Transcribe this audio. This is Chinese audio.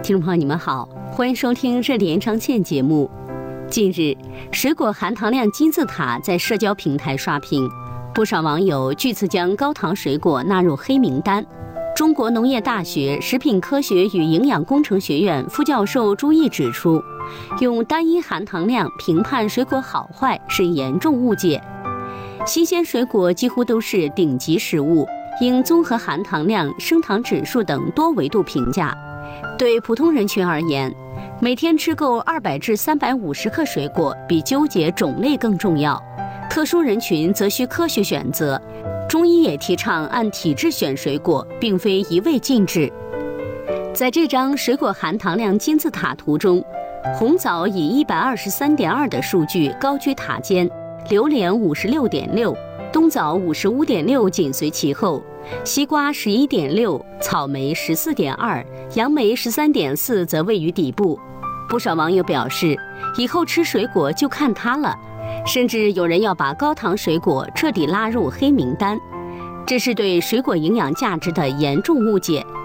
听众朋友，你们好，欢迎收听热点上线节目。近日，水果含糖量金字塔在社交平台刷屏，不少网友据此将高糖水果纳入黑名单。中国农业大学食品科学与营养工程学院副教授朱毅指出，用单一含糖量评判水果好坏是严重误解。新鲜水果几乎都是顶级食物，应综合含糖量、升糖指数等多维度评价。对普通人群而言，每天吃够200至350克水果比纠结种类更重要。特殊人群则需科学选择。中医也提倡按体质选水果，并非一味禁止。在这张水果含糖量金字塔图中，红枣以123.2的数据高居塔尖，榴莲56.6，冬枣55.6紧随其后，西瓜11.6，草莓14.2，杨梅13.4则位于底部。不少网友表示，以后吃水果就看它了，甚至有人要把高糖水果彻底拉入黑名单。这是对水果营养价值的严重误解，